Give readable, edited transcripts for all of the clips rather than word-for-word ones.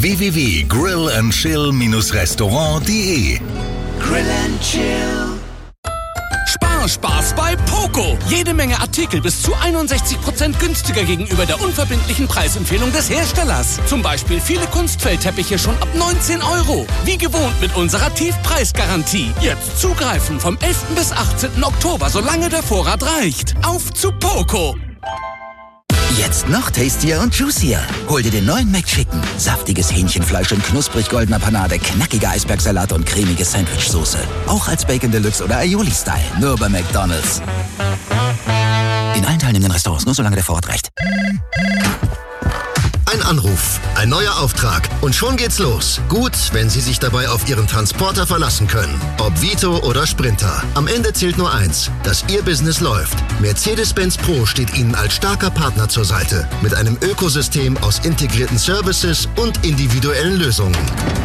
www.grillandchill-restaurant.de. Grill and Chill. Spaß bei Poco. Jede Menge Artikel bis zu 61% günstiger gegenüber der unverbindlichen Preisempfehlung des Herstellers. Zum Beispiel viele Kunstfellteppiche schon ab 19 €. Wie gewohnt mit unserer Tiefpreisgarantie. Jetzt zugreifen vom 11. bis 18. Oktober, solange der Vorrat reicht. Auf zu Poco. Jetzt noch tastier und juicier. Hol dir den neuen McChicken. Saftiges Hähnchenfleisch in knusprig goldener Panade, knackiger Eisbergsalat und cremige Sandwichsoße. Auch als Bacon Deluxe oder Aioli-Style. Nur bei McDonald's. In allen teilnehmenden Restaurants, nur solange der Vorrat reicht. Ein Anruf, ein neuer Auftrag und schon geht's los. Gut, wenn Sie sich dabei auf Ihren Transporter verlassen können. Ob Vito oder Sprinter. Am Ende zählt nur eins, dass Ihr Business läuft. Mercedes-Benz Pro steht Ihnen als starker Partner zur Seite. Mit einem Ökosystem aus integrierten Services und individuellen Lösungen.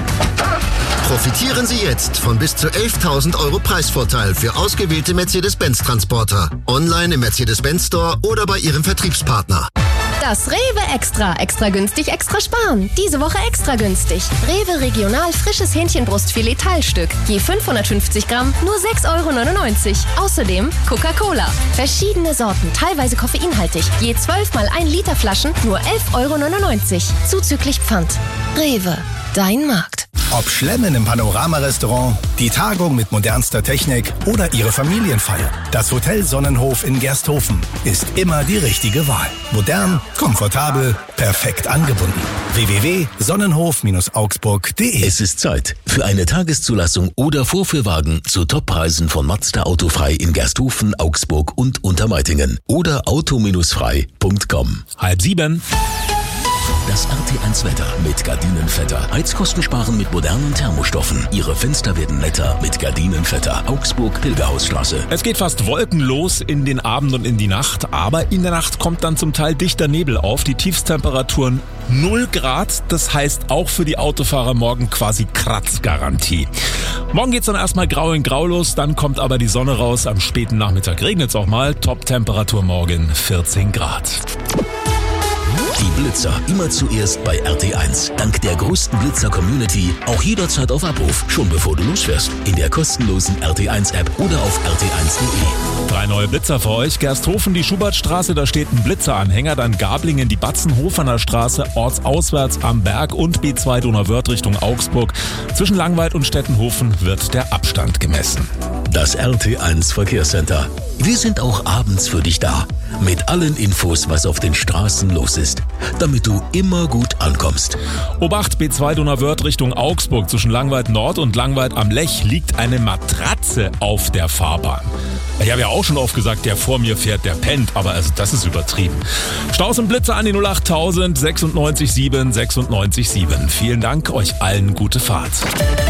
Profitieren Sie jetzt von bis zu 11.000 € Preisvorteil für ausgewählte Mercedes-Benz-Transporter. Online im Mercedes-Benz Store oder bei Ihrem Vertriebspartner. Das Rewe Extra. Extra günstig, extra sparen. Diese Woche extra günstig. Rewe Regional frisches Hähnchenbrustfilet Teilstück. Je 550 Gramm, nur 6,99 €. Außerdem Coca-Cola. Verschiedene Sorten, teilweise koffeinhaltig. Je 12 mal 1 Liter Flaschen, nur 11,99 €. Zuzüglich Pfand. Rewe. Dein Markt. Ob Schlemmen im Panorama-Restaurant, die Tagung mit modernster Technik oder Ihre Familienfeier. Das Hotel Sonnenhof in Gersthofen ist immer die richtige Wahl. Modern, komfortabel, perfekt angebunden. www.sonnenhof-augsburg.de. Es ist Zeit für eine Tageszulassung oder Vorführwagen zu Toppreisen von Mazda Autofrei in Gersthofen, Augsburg und Untermeitingen oder auto-frei.com. 6:30. Das RT1 Wetter mit Gardinenvetter. Heizkosten sparen mit modernen Thermostoffen. Ihre Fenster werden netter mit Gardinenvetter. Augsburg, Pilgerhausstraße. Es geht fast wolkenlos in den Abend und in die Nacht, aber in der Nacht kommt dann zum Teil dichter Nebel auf. Die Tiefstemperaturen 0 Grad, das heißt auch für die Autofahrer morgen quasi Kratzgarantie. Morgen geht's dann erstmal grau in grau los, dann kommt aber die Sonne raus. Am späten Nachmittag regnet's auch mal. Top-Temperatur morgen 14 Grad. Die Blitzer immer zuerst bei RT1. Dank der größten Blitzer-Community auch jederzeit auf Abruf, schon bevor du losfährst. In der kostenlosen RT1-App oder auf rt1.de. 3 neue Blitzer für euch. Gersthofen, die Schubertstraße, da steht ein Blitzeranhänger. Dann Gablingen, die Batzenhofener Straße, ortsauswärts am Berg und B2 Donauwörth Richtung Augsburg. Zwischen Langweid und Stettenhofen wird der Abstand gemessen. Das RT1 Verkehrscenter. Wir sind auch abends für dich da. Mit allen Infos, was auf den Straßen los ist. Damit du immer gut ankommst. Obacht, B2 Donauwörth Richtung Augsburg. Zwischen Langweid Nord und Langweid am Lech liegt eine Matratze auf der Fahrbahn. Ich habe ja auch schon oft gesagt, der vor mir fährt, der pennt. Aber also das ist übertrieben. Staus und Blitze an die 08000 96 7 96 7. Vielen Dank, euch allen gute Fahrt.